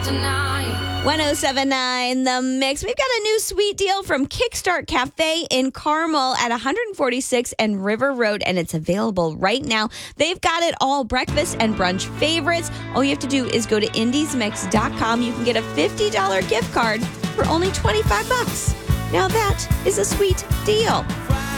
1079 The Mix. We've got a new sweet deal from Kickstart Cafe in Carmel at 146 and River Road, and it's available right now. They've got it all, breakfast and brunch favorites. All you have to do is go to indiesmix.com. You can get a $50 gift card for only $25. Now that is a sweet deal.